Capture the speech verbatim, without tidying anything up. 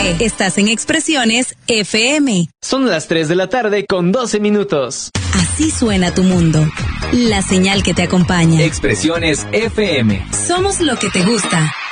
porque estás en Expresiones F M. Son las tres de la tarde con doce minutos. Así suena tu mundo. La señal que te acompaña. Expresiones F M. Somos lo que te gusta.